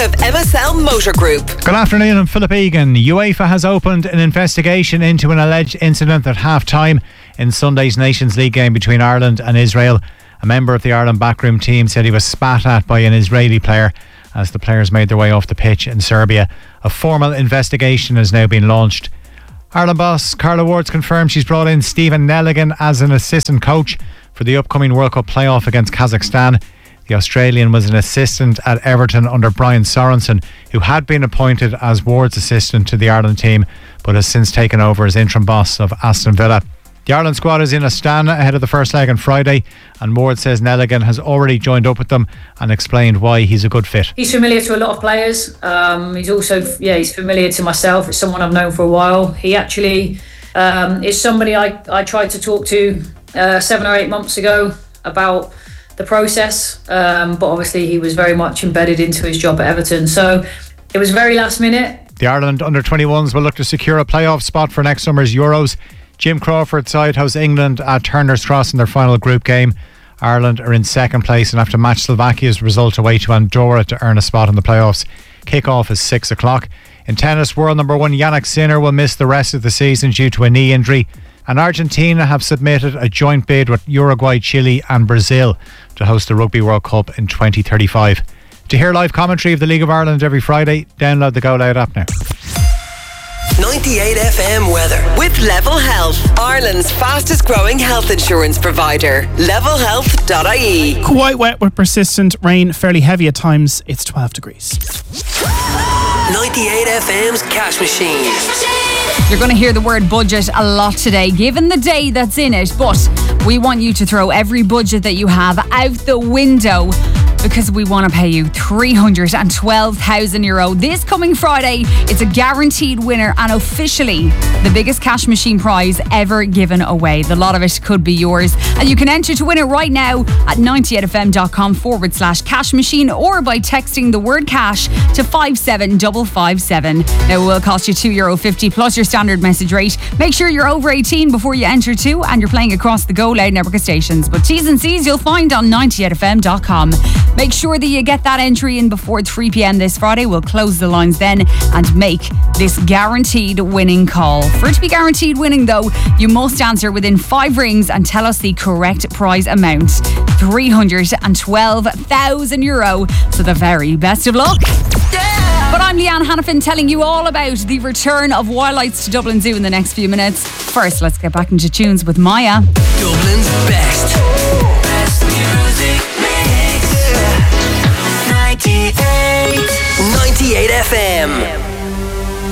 of MSL Motor Group. Good afternoon, I'm Philip Egan. UEFA has opened an investigation into an alleged incident at half-time in Sunday's Nations League game between Ireland and Israel. A member of the Ireland backroom team said he was spat at by an Israeli player as the players made their way off the pitch in Serbia. A formal investigation has now been launched. Ireland boss Carla Ward's confirmed she's brought in Stephen Nelligan as an assistant coach for the upcoming World Cup playoff against Kazakhstan. The Australian was an assistant at Everton under Brian Sorensen, who had been appointed as Ward's assistant to the Ireland team, but has since taken over as interim boss of Aston Villa. The Ireland squad is in Astana ahead of the first leg on Friday, and Ward says Nelligan has already joined up with them and explained why he's a good fit. He's familiar to a lot of players. He's also, he's familiar to myself. It's someone I've known for a while. He actually is somebody I tried to talk to 7 or 8 months ago about the process, but obviously he was very much embedded into his job at Everton, so it was very last minute. The Ireland under-21s will look to secure a playoff spot for next summer's Euros. Jim Crawford's side hosts England at Turner's Cross in their final group game. Ireland are in second place and have to match Slovakia's result away to Andorra to earn a spot in the playoffs. Kick-off is 6 o'clock. In tennis, world number 1 Jannik Sinner will miss the rest of the season due to a knee injury. And Argentina have submitted a joint bid with Uruguay, Chile and Brazil to host the Rugby World Cup in 2035. To hear live commentary of the League of Ireland every Friday, download the Go Loud app now. 98 FM weather with Level Health, Ireland's fastest growing health insurance provider. Levelhealth.ie. Quite wet with persistent rain, fairly heavy at times. It's 12 degrees. 98 FM's Cash Machine. You're going to hear the word budget a lot today, given the day that's in it, but we want you to throw every budget that you have out the window because we want to pay you €312,000 this coming Friday. It's a guaranteed winner and officially the biggest cash machine prize ever given away. The lot of it could be yours, and you can enter to win it right now at 98fm.com/cash machine or by texting the word cash to 57557. Now it will cost you €2.50 plus your standard message rate. Make sure you're over 18 before you enter too, and you're playing across the Go Loud network of stations. But T's and C's you'll find on 98fm.com. Make sure that you get that entry in before 3 p.m. this Friday. We'll close the lines then and make this guaranteed winning call. For it to be guaranteed winning though, you must answer within 5 rings and tell us the correct prize amount. €312,000. So the very best of luck. But I'm Leanne Hannafin telling you all about the return of Wildlights to Dublin Zoo in the next few minutes. First, let's get back into tunes with Maya. Dublin's best music mix. 98 FM.